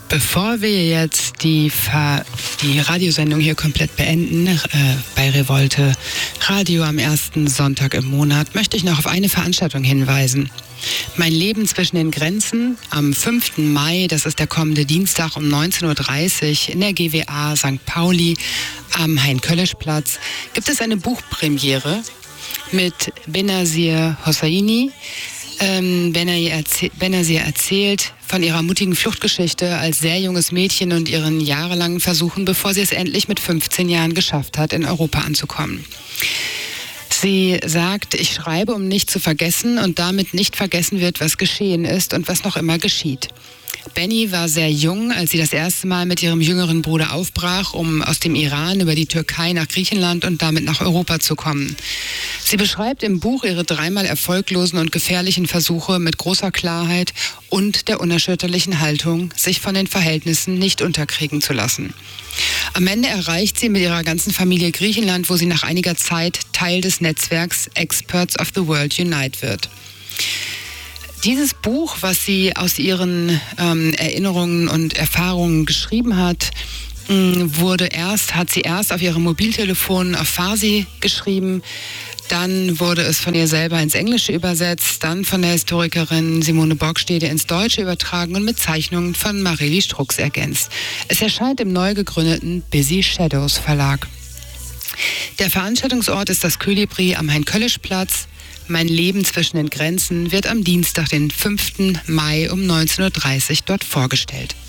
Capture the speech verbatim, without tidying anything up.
Bevor wir jetzt die, Ver- die Radiosendung hier komplett beenden, äh, bei Revolte Radio am ersten Sonntag im Monat, möchte ich noch auf eine Veranstaltung hinweisen. Mein Leben zwischen den Grenzen am fünften Mai, das ist der kommende Dienstag um neunzehn Uhr dreißig in der G W A Sankt Pauli am Hein-Köllesch-Platz, gibt es eine Buchpremiere mit Benazir Hosseini. Ähm, Benazir, erzäh- Benazir erzählt von ihrer mutigen Fluchtgeschichte als sehr junges Mädchen und ihren jahrelangen Versuchen, bevor sie es endlich mit fünfzehn Jahren geschafft hat, in Europa anzukommen. Sie sagt, ich schreibe, um nicht zu vergessen und damit nicht vergessen wird, was geschehen ist und was noch immer geschieht. Benny war sehr jung, als sie das erste Mal mit ihrem jüngeren Bruder aufbrach, um aus dem Iran über die Türkei nach Griechenland und damit nach Europa zu kommen. Sie beschreibt im Buch ihre dreimal erfolglosen und gefährlichen Versuche mit großer Klarheit und der unerschütterlichen Haltung, sich von den Verhältnissen nicht unterkriegen zu lassen. Am Ende erreicht sie mit ihrer ganzen Familie Griechenland, wo sie nach einiger Zeit Teil des Netzwerks Experts of the World Unite wird. Dieses Buch, was sie aus ihren ähm, Erinnerungen und Erfahrungen geschrieben hat, mh, wurde erst, hat sie erst auf ihrem Mobiltelefon auf Farsi geschrieben. Dann wurde es von ihr selber ins Englische übersetzt, dann von der Historikerin Simone Borgstede ins Deutsche übertragen und mit Zeichnungen von Mareli Strux ergänzt. Es erscheint im neu gegründeten Busy Shadows Verlag. Der Veranstaltungsort ist das Kolibri am Hein-Köllesch-Platz. Mein Leben zwischen den Grenzen wird am Dienstag, den fünften Mai um neunzehn Uhr dreißig dort vorgestellt.